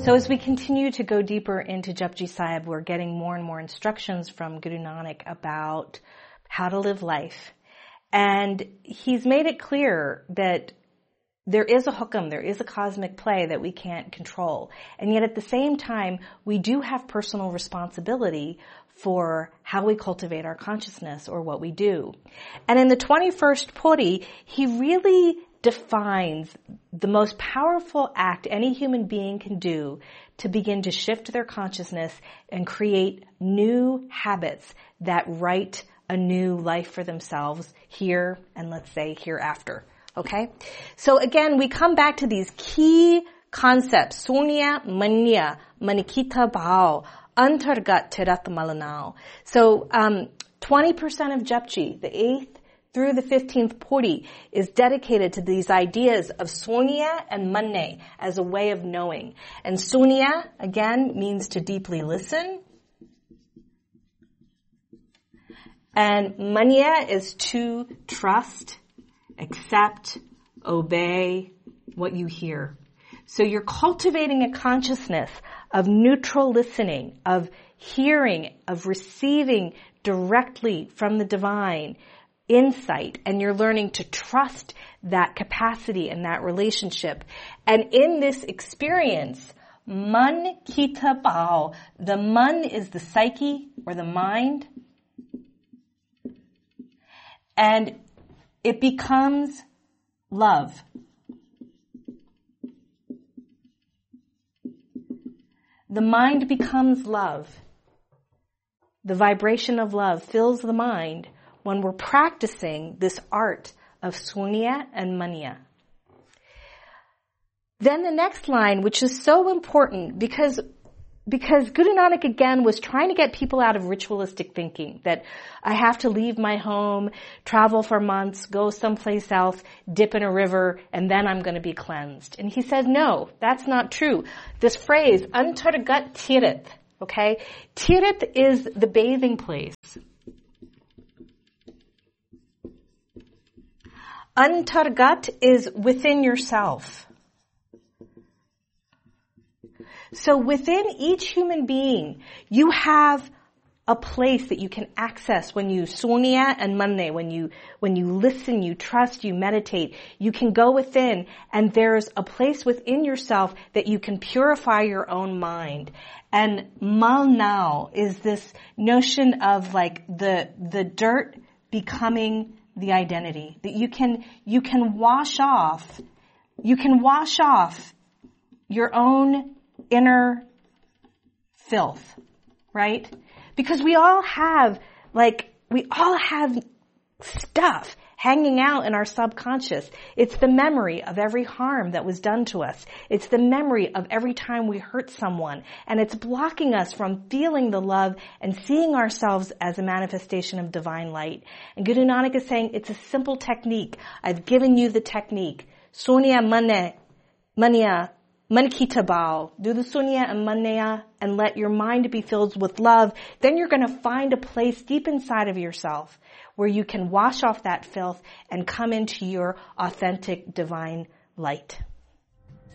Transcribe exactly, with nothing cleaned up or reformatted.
So as we continue to go deeper into Japji Sahib, we're getting more and more instructions from Guru Nanak about how to live life. And he's made it clear that there is a hukam, there is a cosmic play that we can't control. And yet at the same time, we do have personal responsibility for how we cultivate our consciousness or what we do. And in the twenty-first Puri, he really defines the most powerful act any human being can do to begin to shift their consciousness and create new habits that write a new life for themselves here and let's say hereafter. Okay? So again, we come back to these key concepts. Sunya, Manya, Manikita Bhao, Antargat Tirat Malanao. So, um, twenty percent of Japji, the eighth through the fifteenth Puri, is dedicated to these ideas of Sunya and Manne as a way of knowing. And Sunya, again, means to deeply listen. And Manya is to trust, accept, obey what you hear. So you're cultivating a consciousness of neutral listening, of hearing, of receiving directly from the divine insight, and you're learning to trust that capacity and that relationship. And in this experience, man kita bao, the man is the psyche or the mind, and it becomes love. The mind becomes love. The vibration of love fills the mind when we're practicing this art of Sunya and Manya. Then the next line, which is so important because Because Guru Nanak again was trying to get people out of ritualistic thinking that I have to leave my home, travel for months, go someplace else, dip in a river, and then I'm going to be cleansed. And he said, no, that's not true. This phrase, Antargat Tirit, okay? Tirit is the bathing place. Antargat is within yourself. So within each human being, you have a place that you can access when you Sunya and Manne, when you, when you listen, you trust, you meditate, you can go within and there's a place within yourself that you can purify your own mind. And mal now is this notion of like the, the dirt becoming the identity, that you can, you can wash off, you can wash off your own inner filth, right? Because we all have, like, we all have stuff hanging out in our subconscious. It's the memory of every harm that was done to us. It's the memory of every time we hurt someone. And it's blocking us from feeling the love and seeing ourselves as a manifestation of divine light. And Guru Nanak is saying, it's a simple technique. I've given you the technique. Sunya Mane, Manya, Mankita Bao, do the Sunya and Manya and let your mind be filled with love. Then you're going to find a place deep inside of yourself where you can wash off that filth and come into your authentic divine light.